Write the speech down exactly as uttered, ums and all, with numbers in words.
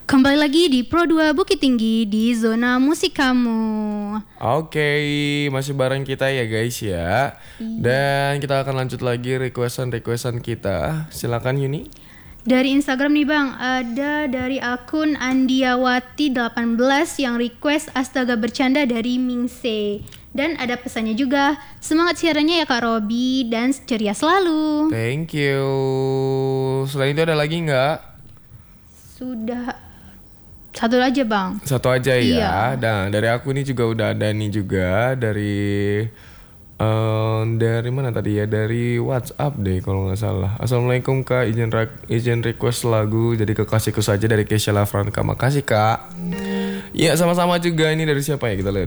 Kembali lagi di Pro dua Bukit Tinggi di zona musik kamu. Oke, masih bareng kita ya guys ya. Dan kita akan lanjut lagi requestan-requestan kita. Silakan Yuni. Dari Instagram nih Bang, ada dari akun Andiawati delapan belas yang request Astaga Bercanda dari Mingse. Dan ada pesannya juga, semangat siarannya ya Kak Robi dan ceria selalu. Thank you. Selain itu ada lagi nggak? Sudah satu aja Bang. Satu aja ya. Iya. Nah dari aku ini juga udah ada nih juga dari uh, dari mana tadi ya? Dari WhatsApp deh kalau nggak salah. Assalamualaikum Kak, izin re- izin request lagu jadi kekasihku saja dari Kesha Lafranca. Makasih Kak. Iya sama-sama juga, ini dari siapa ya kita lihat.